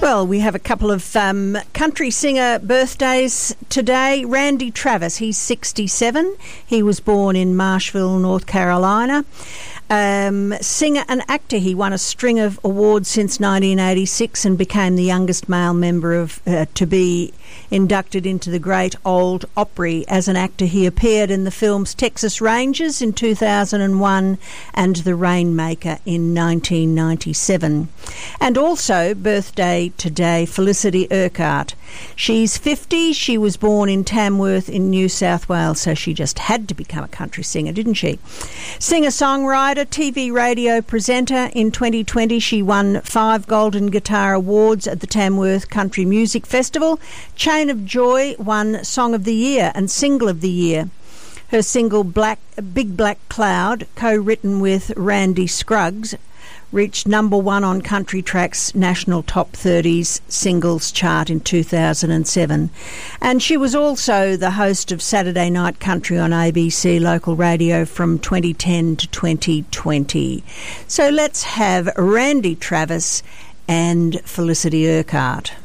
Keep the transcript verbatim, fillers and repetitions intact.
Well, we have a couple of um, country singer birthdays today. Randy Travis, he's sixty-seven. He was born in Marshville, North Carolina. Um, singer and actor, he won a string of awards since nineteen eighty-six and became the youngest male member of uh, to be inducted into the Great Old Opry. As an actor, he appeared in the films Texas Rangers in two thousand one and The Rainmaker in nineteen ninety-seven. And also, birthday today, Felicity Urquhart. She's fifty. She was born in Tamworth in New South Wales, so she just had to become a country singer, didn't she? Singer-songwriter, T V radio presenter. In twenty twenty, she won five Golden Guitar Awards at the Tamworth Country Music Festival. Chain of Joy won Song of the Year and Single of the Year. Her single Black Big Black Cloud, co-written with Randy Scruggs, reached number one on Country Track's National Top thirties Singles chart in two thousand seven. And she was also the host of Saturday Night Country on A B C local radio from twenty ten to twenty twenty. So let's have Randy Travis and Felicity Urquhart.